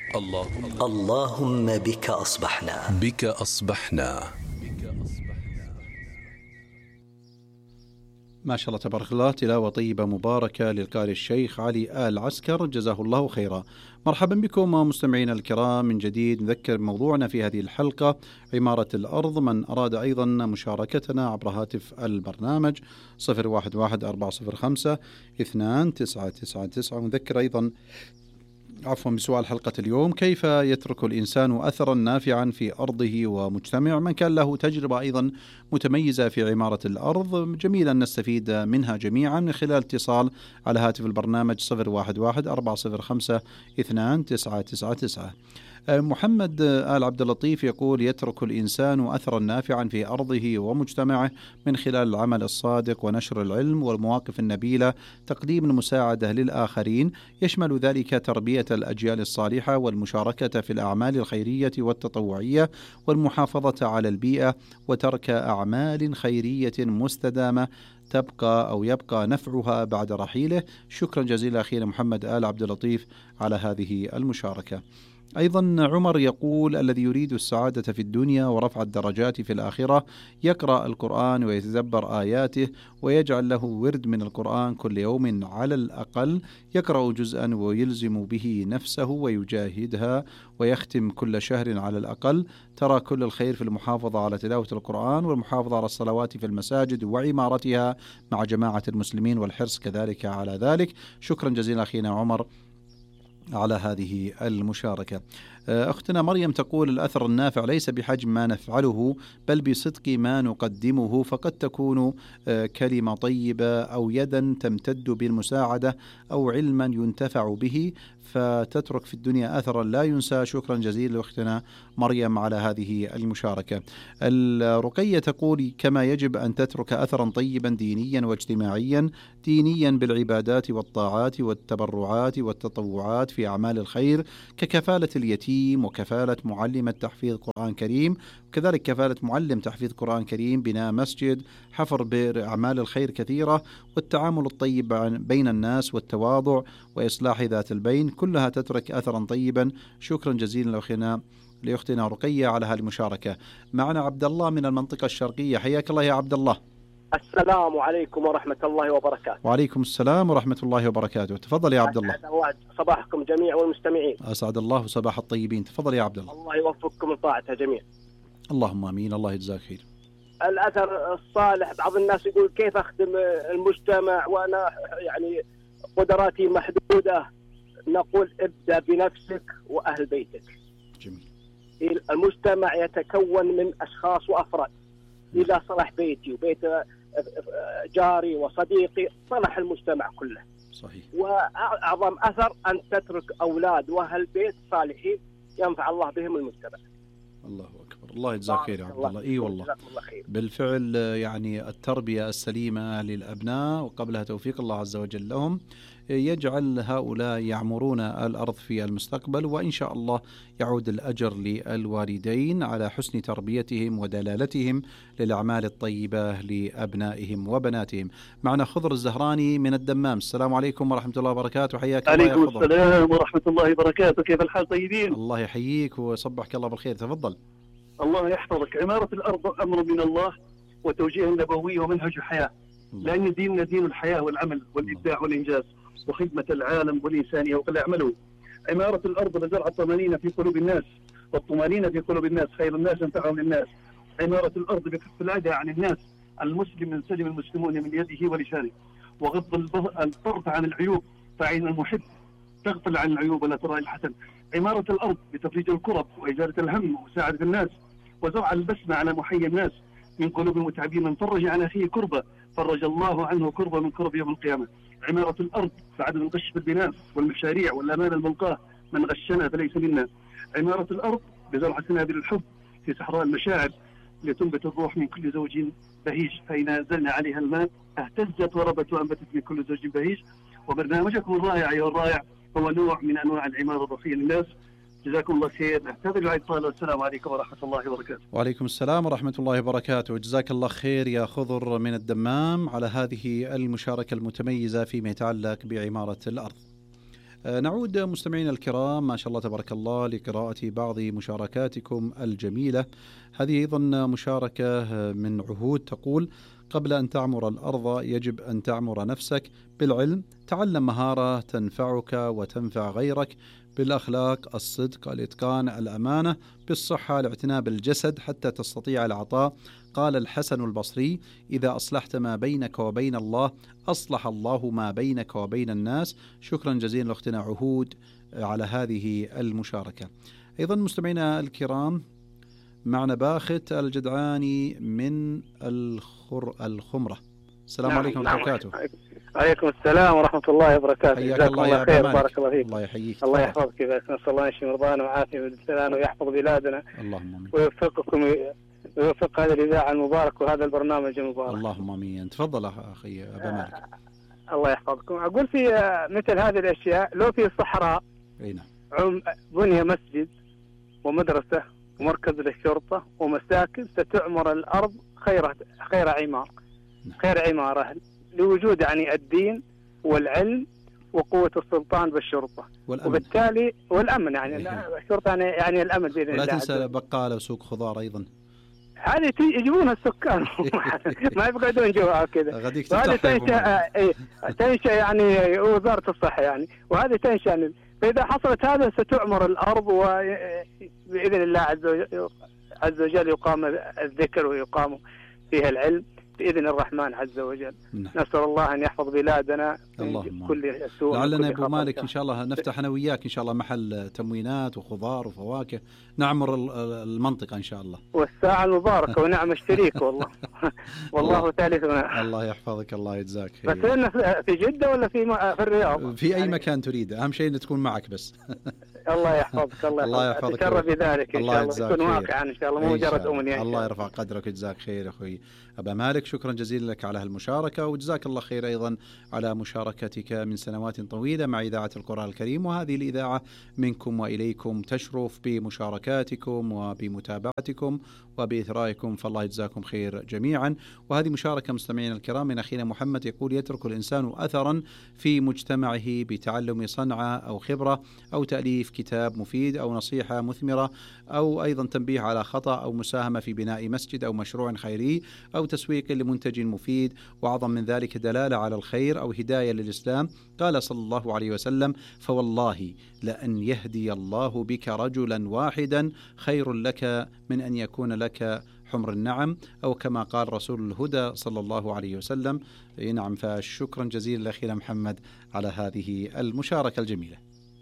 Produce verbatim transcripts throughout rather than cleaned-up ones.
اللهم اللهم بك أصبحنا بك أصبحنا. ما شاء الله تبارك الله، تلاوة طيبة مباركة للقارئ الشيخ علي آل عسكر، جزاه الله خيرا. مرحبا بكم مستمعينا الكرام من جديد. نذكر موضوعنا في هذه الحلقة عمارة الأرض. من أراد أيضا مشاركتنا عبر هاتف البرنامج صفر واحد واحد أربعة صفر خمسة اثنان تسعة تسعة تسعة. ونذكر أيضا عفوا بسؤال حلقة اليوم: كيف يترك الإنسان أثرا نافعا في أرضه ومجتمع؟ من كان له تجربة أيضا متميزة في عمارة الأرض، جميل أن نستفيد منها جميعا من خلال اتصال على هاتف البرنامج صفر واحد واحد أربعة صفر خمسة اثنان تسعة تسعة تسعة. محمد آل عبد اللطيف يقول: يترك الإنسان أثرا نافعا في أرضه ومجتمعه من خلال العمل الصادق ونشر العلم والمواقف النبيلة، تقديم المساعدة للآخرين، يشمل ذلك تربية الأجيال الصالحة والمشاركة في الأعمال الخيرية والتطوعية والمحافظة على البيئة وترك أعمال خيرية مستدامة تبقى أو يبقى نفعها بعد رحيله. شكرا جزيلا أخينا محمد آل عبد اللطيف على هذه المشاركة. أيضا عمر يقول: الذي يريد السعادة في الدنيا ورفع الدرجات في الآخرة يقرأ القرآن ويتدبر آياته ويجعل له ورد من القرآن كل يوم على الأقل، يقرأ جزءا ويلزم به نفسه ويجاهدها، ويختم كل شهر على الأقل. ترى كل الخير في المحافظة على تلاوة القرآن والمحافظة على الصلوات في المساجد وعمارتها مع جماعة المسلمين والحرص كذلك على ذلك. شكرا جزيلا أخينا عمر على هذه المشاركة. أختنا مريم تقول: الأثر النافع ليس بحجم ما نفعله بل بصدق ما نقدمه، فقد تكون كلمة طيبة أو يدا تمتد بالمساعدة أو علما ينتفع به فتترك في الدنيا أثرا لا ينسى. شكرا جزيلا لأختنا مريم على هذه المشاركة. الرقية تقول: كما يجب أن تترك أثرا طيبا دينيا واجتماعيا، دينيا بالعبادات والطاعات والتبرعات والتطوعات في أعمال الخير ككفالة اليتيم وكفالة معلم تحفيظ قرآن كريم، وكذلك كفالة معلم تحفيظ قرآن كريم، بناء مسجد، حفر بئر، أعمال الخير كثيرة، والتعامل الطيب بين الناس والتواضع وإصلاح ذات البين، كلها تترك أثرا طيبا. شكرا جزيلا لأخينا لأختنا رقية على هذه المشاركة. معنا عبد الله من المنطقة الشرقية، حياك الله يا عبد الله. السلام عليكم ورحمة الله وبركاته. وعليكم السلام ورحمة الله وبركاته. تفضل يا عبد الله. أسعد الله صباحكم جميع والمستمعين. أسعد الله صباح الطيبين. تفضل يا عبد الله. الله يوفقكم لطاعته جميع. اللهم آمين. الله يجزاك خير. الأثر الصالح، بعض الناس يقول كيف أخدم المجتمع وأنا يعني قدراتي محدودة. نقول ابدأ بنفسك وأهل بيتك. جميل. المجتمع يتكون من أشخاص وأفراد. إذا صلح بيتي وبيت جاري وصديقي صلح المجتمع كله. صحيح. وأعظم أثر أن تترك أولاد وأهل بيت صالحين ينفع الله بهم المجتمع. الله أكبر. الله يجزاك خير يا عبد الله. إي والله بالفعل، يعني التربية السليمة للأبناء وقبلها توفيق الله عز وجل لهم يجعل هؤلاء يعمرون الأرض في المستقبل، وإن شاء الله يعود الأجر للوالدين على حسن تربيتهم ودلالتهم للأعمال الطيبة لأبنائهم وبناتهم. معنا خضر الزهراني من الدمام. السلام عليكم ورحمة الله وبركاته. حياك الله يا خضر. عليكم السلام ورحمة الله وبركاته. كيف الحال؟ طيبين؟ الله يحييك وصبحك الله بالخير. تفضل. الله يحفظك. عمارة الأرض أمر من الله وتوجيه نبوي ومنهج حياة، لأن ديننا دين الحياة والعمل والإبداع والإنجاز وخدمة العالم والإنسانية وقل اعملوا. عمارة الأرض بزرع الطمأنينة في قلوب الناس، والطمأنينة في قلوب الناس خير الناس أنفعهم للناس. عمارة الأرض بكف الأعداء عن الناس، المسلم من سلم المسلمون من يده ولسانه، وغض الطرف عن العيوب، فعين المحب تغفل عن العيوب ولا ترى الحسن. عمارة الأرض بتفريج الكرب وإزالة الهم ومساعدة الناس، وزرع البسمة على محيي الناس من قلوب المتعبين. من فرج عن أخيه كربة فرج الله عنه كربة من كرب يوم القيامة. عمارة الأرض بعدم الغش في البناء والمشاريع والأمانة الملقاة، من غشنا فليس منا. عمارة الأرض بزرع سنابل الحب في صحراء المشاعر لتنبت الروح من كل زوج بهيج، فإن أنزلنا عليها الماء اهتزت وربت وأنبتت من كل زوج بهيج. وبرنامجكم الرائع أيها الرائع هو نوع من أنواع العمارة الرفية للناس. جزاكم الله خير. نعتذر عن الطالة. والسلام عليكم ورحمة الله وبركاته. وعليكم السلام ورحمة الله وبركاته. جزاك الله خير يا خضر من الدمام على هذه المشاركة المتميزة فيما يتعلق بعمارة الأرض. نعود مستمعينا الكرام ما شاء الله تبارك الله لقراءة بعض مشاركاتكم الجميلة. هذه أيضا مشاركة من عهود تقول: قبل أن تعمر الأرض يجب أن تعمر نفسك بالعلم، تعلم مهارة تنفعك وتنفع غيرك، بالأخلاق، الصدق، الإتقان، الأمانة، بالصحة، الاعتناء بالجسد حتى تستطيع العطاء. قال الحسن البصري: إذا أصلحت ما بينك وبين الله أصلح الله ما بينك وبين الناس. شكرا جزيلا لأختنا عهود على هذه المشاركة. أيضا مستمعينا الكرام معنا باخت الجدعاني من الخر الخمرة. السلام نعم عليكم ورحمة الله وبركاته. عليكم السلام ورحمة الله وبركاته. حياك الله يا خير، مالك. بارك الله فيك. الله يحييك. الله يحفظك، نسأل الله يشفي مرضانا ويعافي مبتلانا ويحفظ بلادنا. اللهم آمين. ويوفقكم ويوفق هذا الإذاعة المبارك وهذا البرنامج المبارك. اللهم آمين. تفضل أخي أبا مالك. الله يحفظكم. أقول في مثل هذه الأشياء لو في الصحراء نعم بني مسجد ومدرسة ومركز للشرطة ومساكن ستعمر الأرض خير خير عمار خير عمارة لوجود يعني الدين والعلم وقوة السلطان بالشرطة والأمن. وبالتالي والأمن يعني إيه. الشرطة يعني, يعني الأمن بإذن الله. ولا تنسى بقالة وسوق خضار أيضا. هذه يجيبونها السكان ما يقعدون جوا كذا. وهذه تنشأ إيه تنشأ يعني وزارة الصحة يعني، وهذه تنشأ يعني فإذا حصلت هذا ستعمر الأرض وبإذن الله عز وجل يقام الذكر ويقام فيها العلم بإذن الرحمن عز وجل. نعم. نسأل الله أن يحفظ بلادنا من كل سوء. لعلنا يا أبو مالك إن شاء الله نفتح أنا وياك إن شاء الله محل تموينات وخضار وفواكه نعمر المنطقة إن شاء الله. والساعة المباركة ونعم الشريك والله والله ثالثنا. الله يحفظك، الله يجزاك خير. بس إنه في جدة ولا في في الرياض؟ في أي يعني مكان تريد، أهم شيء أن تكون معك بس. الله يحفظك. الله, الله يحفظك. أتشرف بذلك إن شاء الله يكون واقعا إن شاء الله مو مجرد أمنية. الله يرفع قدرك ويجزاك خير أخوي أبا مالك. شكرا جزيلا لك على هالمشاركة، وجزاك الله خير أيضا على مشاركتك من سنوات طويلة مع إذاعة القرآن الكريم. وهذه الإذاعة منكم وإليكم تشرف بمشاركاتكم وبمتابعتكم وبإثرائكم، فالله يجزاكم خير جميعا. وهذه مشاركة مستمعين الكرام من أخينا محمد يقول: يترك الإنسان أثرا في مجتمعه بتعلم صنعة أو خبرة أو تأليف كتاب مفيد أو نصيحة مثمرة أو أيضا تنبيه على خطأ أو مساهمة في بناء مسجد أو مشروع خيري أو تسويق لمنتج مفيد، وأعظم من ذلك دلالة على الخير أو هداية للإسلام. قال صلى الله عليه وسلم: فوالله لأن يهدي الله بك رجلا واحدا خير لك من أن يكون لك حمر النعم، أو كما قال رسول الهدى صلى الله عليه وسلم. نعم، فشكرا جزيلا لأخينا محمد على هذه المشاركة الجميلة.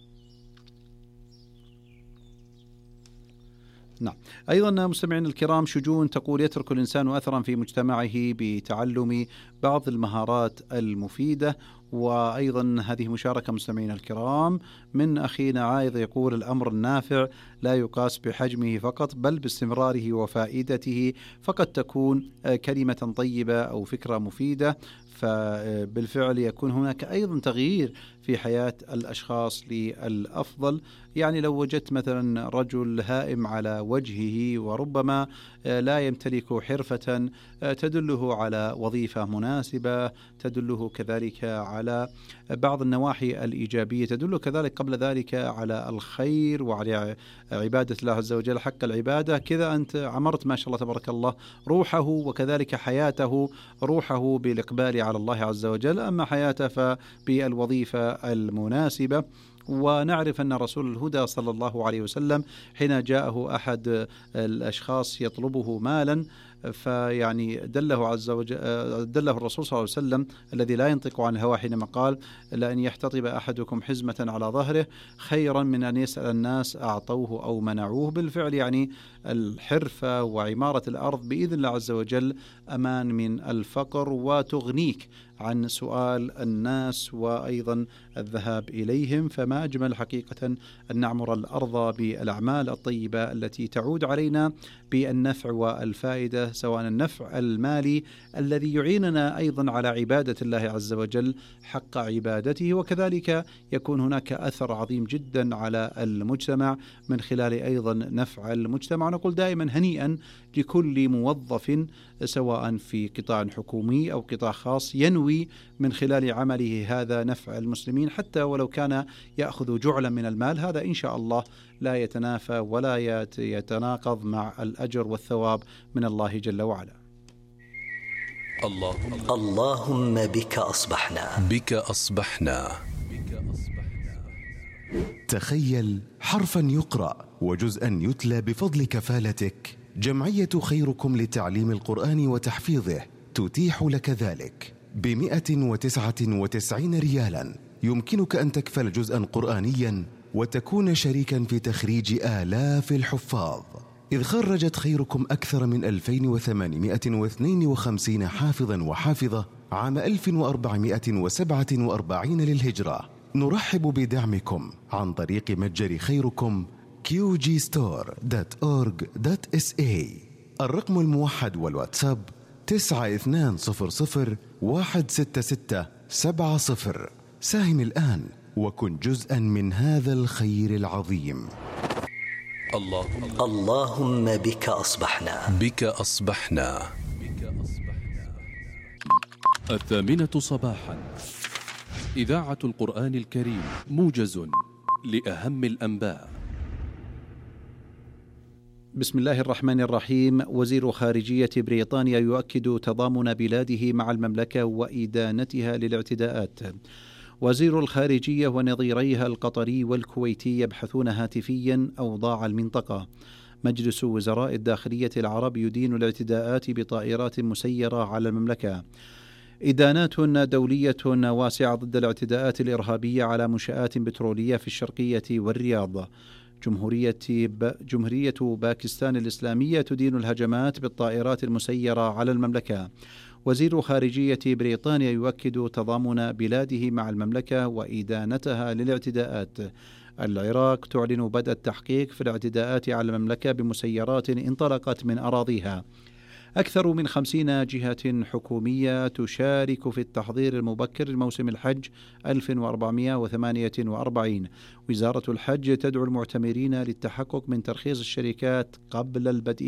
نعم. أيضا مستمعين الكرام شجون تقول: يترك الإنسان أثرا في مجتمعه بتعلم بعض المهارات المفيدة. وأيضا هذه مشاركة مستمعين الكرام من أخينا عايض يقول: الأمر النافع لا يقاس بحجمه فقط بل باستمراره وفائدته، فقد تكون كلمة طيبة أو فكرة مفيدة فبالفعل يكون هناك أيضا تغيير في حياة الأشخاص للأفضل. يعني لو وجدت مثلا رجل هائم على وجهه وربما لا يمتلك حرفة تدله على وظيفة مناسبة، تدله كذلك على بعض النواحي الإيجابية، تدله كذلك قبل ذلك على الخير وعلى عبادة الله عز وجل حق العبادة، كذا أنت عمرت ما شاء الله تبارك الله روحه وكذلك حياته، روحه بالإقبال على الله عز وجل، أما حياته فبالوظيفة المناسبة. ونعرف أن رسول الهدى صلى الله عليه وسلم حين جاءه أحد الأشخاص يطلبه مالا فيعني دله عز وجل دله الرسول صلى الله عليه وسلم الذي لا ينطق عن الهوى حينما قال: لأن يحتطب أحدكم حزمة على ظهره خيرا من أن يسأل الناس أعطوه أو منعوه. بالفعل يعني الحرفة وعمارة الأرض بإذن الله عز وجل أمان من الفقر وتغنيك عن سؤال الناس وأيضا الذهاب إليهم. فما أجمل حقيقة أن نعمر الأرض بالأعمال الطيبة التي تعود علينا بالنفع والفائدة سواء النفع المالي الذي يعيننا أيضا على عبادة الله عز وجل حق عبادته، وكذلك يكون هناك أثر عظيم جدا على المجتمع من خلال أيضا نفع المجتمع. نقول دائما هنيئا لكل موظف سواء في قطاع حكومي أو قطاع خاص ينوي من خلال عمله هذا نفع المسلمين، حتى ولو كان يأخذ جعلا من المال. هذا إن شاء الله لا يتنافى ولا يتناقض مع الأجر والثواب من الله جل وعلا. اللهم, اللهم بك أصبحنا بك أصبحنا. تخيل حرفا يقرأ وجزءا يتلى بفضل كفالتك. جمعية خيركم لتعليم القرآن وتحفيظه تتيح لك ذلك بمئة وتسعة وتسعين ريالا. يمكنك أن تكفل جزءا قرآنيا وتكون شريكا في تخريج آلاف الحفاظ، إذ خرجت خيركم أكثر من ألفين وثمانمئة واثنين وخمسين حافظا وحافظة عام ألف وأربعمئة وسبعة وأربعين للهجرة. نرحب بدعمكم عن طريق متجر خيركم كيو جي ستور دوت أورج دوت إس إيه. الرقم الموحد والواتساب تسعة اثنان صفر صفر واحد ستة ستة سبعة صفر. ساهم الآن وكن جزءا من هذا الخير العظيم. اللهم, اللهم بك أصبحنا بك أصبحنا. الثامنة صباحا، إذاعة القرآن الكريم، موجز لأهم الأنباء. بسم الله الرحمن الرحيم. وزير خارجية بريطانيا يؤكد تضامن بلاده مع المملكة وإدانتها للاعتداءات. وزير الخارجية ونظيريها القطري والكويتي يبحثون هاتفيا أوضاع المنطقة. مجلس وزراء الداخلية العرب يدين الاعتداءات بطائرات مسيرة على المملكة. إدانات دولية واسعة ضد الاعتداءات الإرهابية على منشآت بترولية في الشرقية والرياض. جمهورية, ب... جمهورية باكستان الإسلامية تدين الهجمات بالطائرات المسيرة على المملكة. وزير خارجية بريطانيا يؤكد تضامن بلاده مع المملكة وإدانتها للاعتداءات. العراق تعلن بدء التحقيق في الاعتداءات على المملكة بمسيرات انطلقت من أراضيها. أكثر من خمسين جهة حكومية تشارك في التحضير المبكر لموسم الحج ألف وأربعمئة وثمانية وأربعين. وزارة الحج تدعو المعتمرين للتحقق من ترخيص الشركات قبل البدء